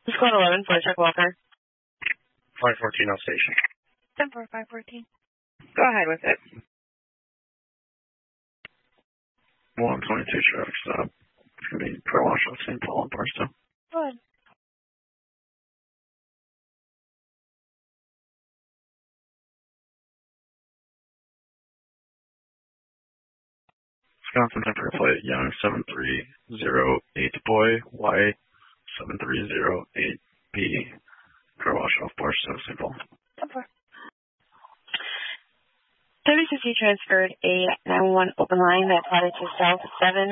Squad 11, Flight Check Walker. 514 on station. 10-4, 514. Go ahead with it. 122 traffic stop. It's going to be car wash off St. Paul and Barstow. Go ahead. Wisconsin temporary flight Young 7308 boy Y7308B. Car wash off Barstow, St. Paul. 10-4. 3060 transferred a 911 open line that plotted to South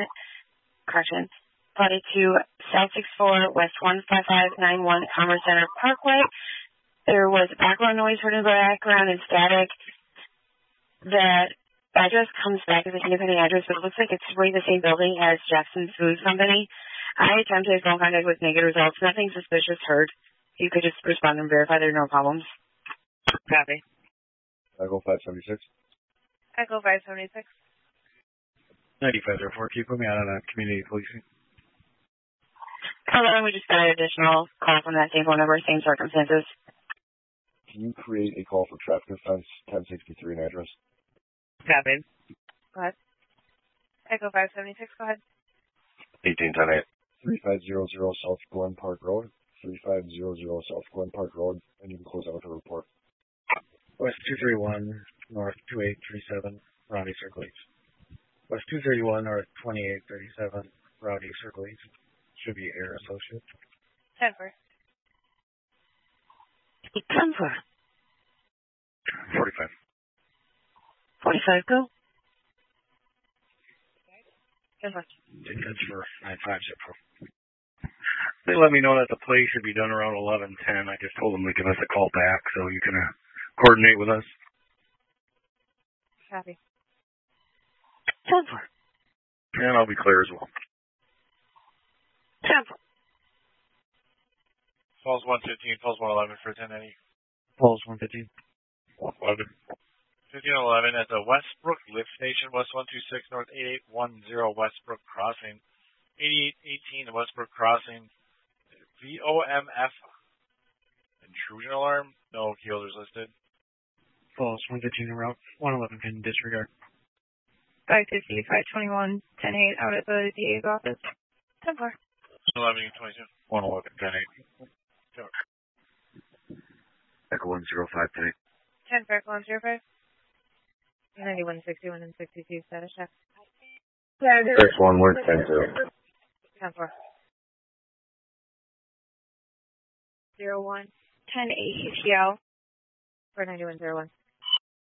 64 West 15591 Commerce Center Parkway. There was background noise heard in the background and static. That address comes back as an independent address, but it looks like it's right the same building as Jackson Food Company. I attempted phone contact with negative results. Nothing suspicious heard. You could just respond and verify there are no problems. Copy. Echo 576. Echo 576. 9504, can you put me out on a community policing? Hello, we just got an additional call from that same phone number, same circumstances. Can you create a call for traffic offense 1063 and address? Copy. Go ahead. Echo 576, go ahead. 1810 3500 South Glen Park Road. 3500 South Glen Park Road, and you can close out with a report. West 231, North 2837, Rowdy Circle East. West 231, North 2837, Rowdy Circle East. Should be Air Associate. 10-4. 45. 45, go. 10-4. That's for 9504. They let me know that the play should be done around 11:10. I just told them to give us a call back so you can coordinate with us. Copy. 10-4. And I'll be clear as well. 10-4. Falls 115, Falls 111 for 1080. Falls 115. 11. 1511 at the Westbrook Lift Station, West 126, North 8810 Westbrook Crossing. 8818 Westbrook Crossing. VOMF. Intrusion alarm? No key holders listed. Falls 115 en route. 111 can disregard. 550, 521, 10-8 out at the DA's office. 10-4. 11 22. 111 10-8. Echo 105 10 for Echo 105. 91, 61, and 62 status check. 6-1, we're 10-2. 10-4. 01, 10-8 ETL for 9101.